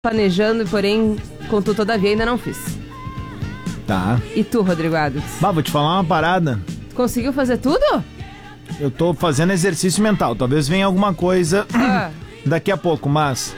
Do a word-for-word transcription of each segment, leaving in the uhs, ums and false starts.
planejando, porém, contudo, todavia, ainda não fiz. Tá. E tu, Rodrigo Adams? Bah, vou te falar uma parada. Conseguiu fazer tudo? Eu tô fazendo exercício mental. Talvez venha alguma coisa Ah. daqui a pouco, mas...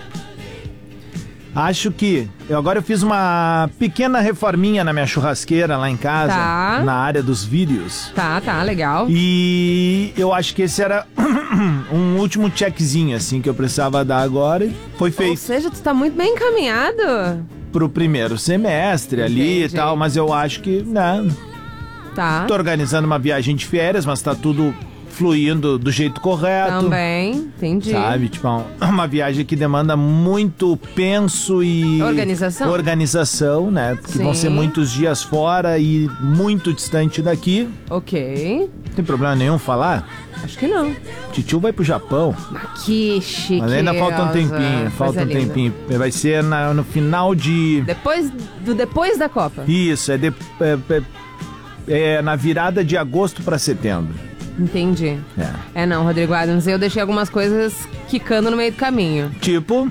Acho que... Eu agora eu fiz uma pequena reforminha na minha churrasqueira lá em casa. Tá. Na área dos vídeos. Tá, tá, legal. E eu acho que esse era um último checkzinho, assim, que eu precisava dar agora. E foi Ou feito seja, tu tá muito bem encaminhado. pro primeiro semestre ali Entendi. e tal. Mas eu acho que, né... Tá. Tô organizando uma viagem de férias, mas tá tudo fluindo do jeito correto. Também, entendi. Sabe? Tipo, é uma viagem que demanda muito penso e... Organização. Organização, né? Porque Sim. vão ser muitos dias fora e muito distante daqui. Ok. Não tem problema nenhum falar. Acho que não. Titio vai pro Japão, Mas que chique. mas ainda falta um tempinho. Falta um tempinho. Vai ser na- no final de... Depois do depois da Copa. Isso, é, de, é, é- é na virada de agosto pra setembro. Entendi. É. É não, Rodrigo Adams, eu deixei algumas coisas quicando no meio do caminho. Tipo...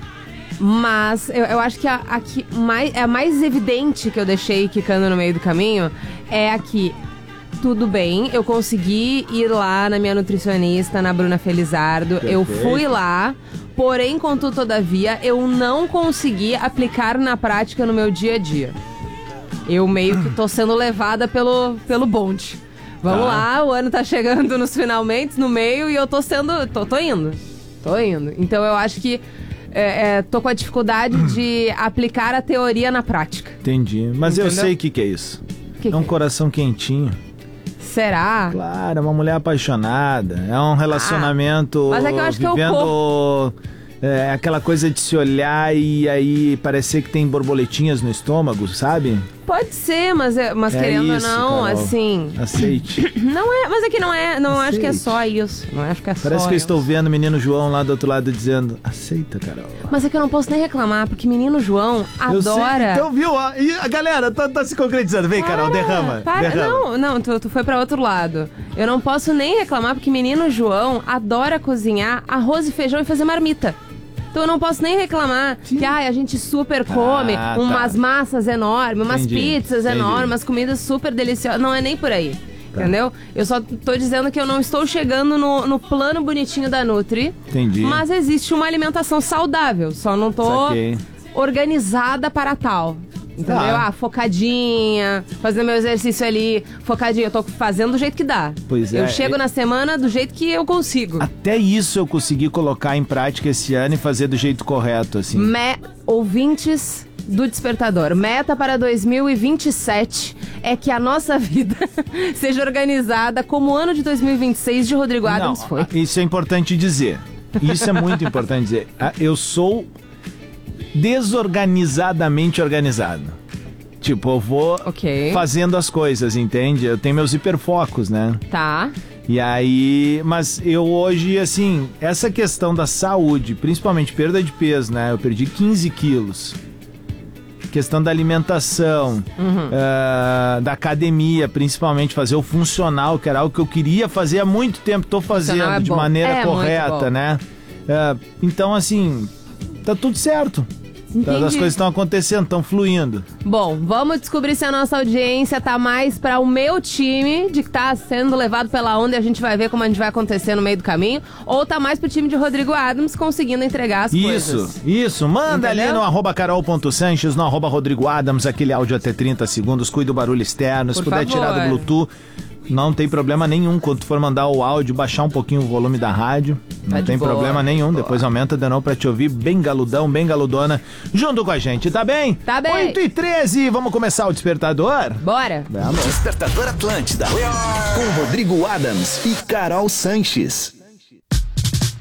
Mas eu, eu acho que a, a que mais, é a mais evidente que eu deixei quicando no meio do caminho é a que, tudo bem, eu consegui ir lá na minha nutricionista, na Bruna Felizardo. Eu Perfeito. fui lá, porém, contudo, todavia, eu não consegui aplicar na prática no meu dia a dia. Eu meio que tô sendo levada pelo, pelo bonde. Vamos Tá. lá, o ano tá chegando nos finalmente, no meio, e eu tô sendo... Tô, tô indo. Tô indo. Então eu acho que é, é, tô com a dificuldade de aplicar a teoria na prática. Entendi. Mas eu Entendeu? sei o que, que é isso. Que é um que é? coração quentinho. Será? Claro, é uma mulher apaixonada. É um relacionamento. mas é que eu acho que é o vivendo é, aquela coisa de se olhar e aí parecer que tem borboletinhas no estômago, sabe? Pode ser, mas, é- mas É querendo isso, ou não, Carol. assim... Aceite. Não é, mas é que não é, não acho que é Aceite. só isso. Não acho que é Parece só que eu isso. estou vendo o menino João lá do outro lado dizendo: aceita, Carol. Mas é que eu não posso nem reclamar, porque menino João Eu sei. adora... Então, viu? ó, E a galera tá, tá se concretizando. Vem, Carol, Para, derrama. para. derrama. Não, não, tu, tu foi pra outro lado. Eu não posso nem reclamar porque menino João adora cozinhar arroz e feijão e fazer marmita. Então eu não posso nem reclamar que ai, a gente super come Ah, umas tá. massas enormes, umas Entendi, pizzas entendi. enormes, umas comidas super deliciosas. Não é nem por aí. Tá. Entendeu? Eu só tô dizendo que eu não estou chegando no, no plano bonitinho da Nutri. Entendi. Mas existe uma alimentação saudável. Só não tô Saquei. organizada para tal. Entendeu? Tá. Ah, focadinha, fazendo meu exercício ali, focadinha. Eu tô fazendo do jeito que dá. Pois é, Eu chego é- na semana do jeito que eu consigo. Até isso eu consegui colocar em prática esse ano e fazer do jeito correto, assim. Me... Ouvintes do Despertador, meta para dois mil e vinte e sete é que a nossa vida seja organizada como o ano de dois mil e vinte e seis de Rodrigo Adams Não, foi. isso é importante dizer. Isso é muito importante dizer. Ah, Eu sou desorganizadamente organizado. Tipo, eu vou Ok. fazendo as coisas, entende? Eu tenho meus hiperfocos, né? Tá. E aí, mas eu hoje, assim, essa questão da saúde, principalmente perda de peso, né? Eu perdi quinze quilos. Questão da alimentação, Uhum. ah, da academia, principalmente fazer o funcional, que era algo que eu queria fazer há muito tempo, tô fazendo Funcional é de bom. maneira É muito correta, bom. né? Ah, então, assim, tá tudo certo. Entendi. As coisas estão acontecendo, estão fluindo. Bom, vamos descobrir se a nossa audiência tá mais para o meu time, de que tá sendo levado pela onda e a gente vai ver como a gente vai acontecer no meio do caminho, ou tá mais pro time de Rodrigo Adams conseguindo entregar as Isso, coisas. isso. Manda Entendeu? ali no arroba carol.sanches, no arroba Rodrigo Adams, aquele áudio até trinta segundos, cuida do barulho externo, se Por puder favor. tirar do Bluetooth, não tem problema nenhum. Quando tu for mandar o áudio, baixar um pouquinho o volume da rádio, não Tá de tem boa, problema nenhum. boa. Depois aumenta de novo pra te ouvir bem galudão, bem galudona, junto com a gente, tá bem? Tá bem. oito e treze, vamos começar o despertador? Bora! Vamos. Despertador Atlântida. Com Rodrigo Adams e Carol Sanches.